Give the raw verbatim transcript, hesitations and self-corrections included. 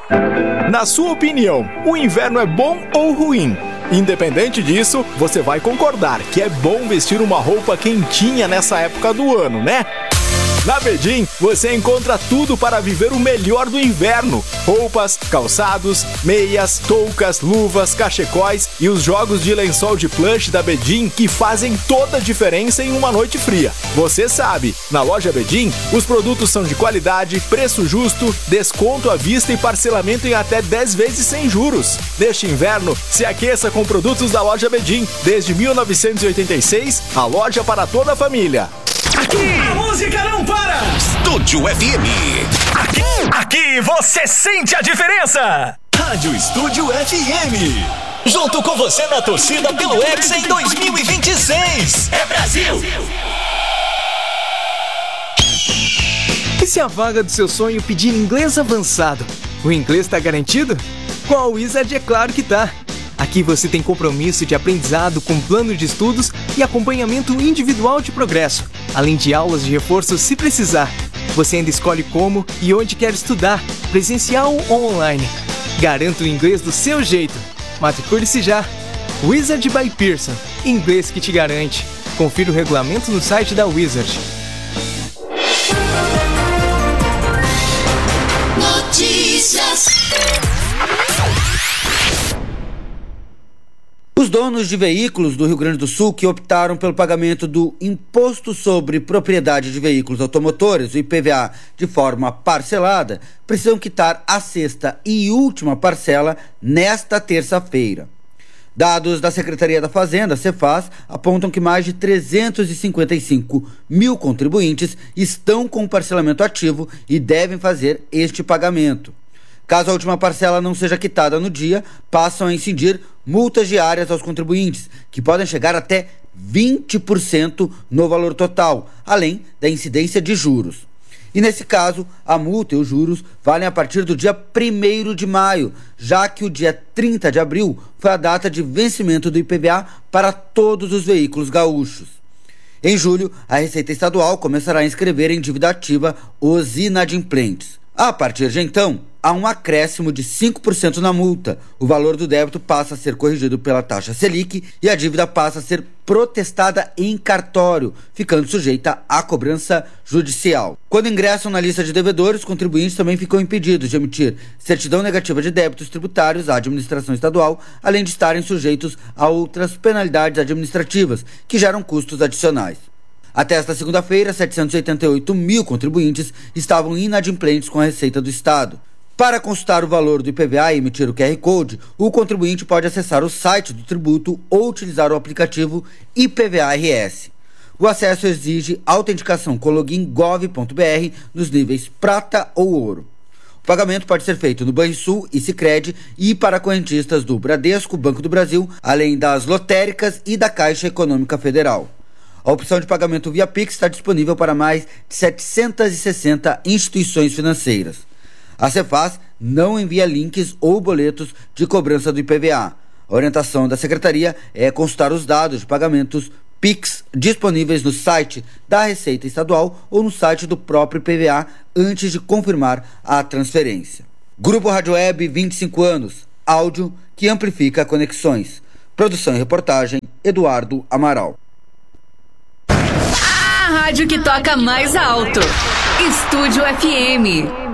Na sua opinião, o inverno é bom ou ruim? Independente disso, você vai concordar que é bom vestir uma roupa quentinha nessa época do ano, né? Na Bedim, você encontra tudo para viver o melhor do inverno. Roupas, calçados, meias, toucas, luvas, cachecóis e os jogos de lençol de plush da Bedim que fazem toda a diferença em uma noite fria. Você sabe, na loja Bedim, os produtos são de qualidade, preço justo, desconto à vista e parcelamento em até dez vezes sem juros. Neste inverno, se aqueça com produtos da loja Bedim. Desde mil novecentos e oitenta e seis, a loja para toda a família. Aqui a música não para! Estúdio F M. Aqui, aqui você sente a diferença! Rádio Estúdio F M. Junto com você na torcida pelo Hexa em dois mil e vinte e seis. É Brasil! E se a vaga do seu sonho pedir inglês avançado? O inglês tá garantido? Com a Wizard é claro que tá. Aqui você tem compromisso de aprendizado com plano de estudos e acompanhamento individual de progresso, além de aulas de reforço se precisar. Você ainda escolhe como e onde quer estudar, presencial ou online. Garanta o inglês do seu jeito. Matricule-se já. Wizard by Pearson. Inglês que te garante. Confira o regulamento no site da Wizard. Notícias. Os donos de veículos do Rio Grande do Sul que optaram pelo pagamento do Imposto sobre Propriedade de Veículos Automotores, o I P V A, de forma parcelada, precisam quitar a sexta e última parcela nesta terça-feira. Dados da Secretaria da Fazenda, Cefaz, apontam que mais de trezentos e cinquenta e cinco mil contribuintes estão com parcelamento ativo e devem fazer este pagamento. Caso a última parcela não seja quitada no dia, passam a incidir multas diárias aos contribuintes, que podem chegar até vinte por cento no valor total, além da incidência de juros. E nesse caso, a multa e os juros valem a partir do dia primeiro de maio, já que o dia trinta de abril foi a data de vencimento do I P V A para todos os veículos gaúchos. Em julho, a Receita Estadual começará a inscrever em dívida ativa os inadimplentes. A partir de então, há um acréscimo de cinco por cento na multa. O valor do débito passa a ser corrigido pela taxa Selic e a dívida passa a ser protestada em cartório, ficando sujeita à cobrança judicial. Quando ingressam na lista de devedores, os contribuintes também ficam impedidos de emitir certidão negativa de débitos tributários à administração estadual, além de estarem sujeitos a outras penalidades administrativas, que geram custos adicionais. Até esta segunda-feira, setecentos e oitenta e oito mil contribuintes estavam inadimplentes com a Receita do Estado. Para consultar o valor do I P V A e emitir o Q R Code, o contribuinte pode acessar o site do tributo ou utilizar o aplicativo I P V A R S. O acesso exige autenticação com login gov ponto br nos níveis prata ou ouro. O pagamento pode ser feito no Banrisul e Sicredi e para correntistas do Bradesco, Banco do Brasil, além das lotéricas e da Caixa Econômica Federal. A opção de pagamento via Pix está disponível para mais de setecentas e sessenta instituições financeiras. A Cefaz não envia links ou boletos de cobrança do I P V A. A orientação da Secretaria é consultar os dados de pagamentos Pix disponíveis no site da Receita Estadual ou no site do próprio I P V A antes de confirmar a transferência. Grupo Rádio Web, vinte e cinco anos. Áudio que amplifica conexões. Produção e reportagem, Eduardo Amaral. A rádio que toca mais alto. Estúdio F M.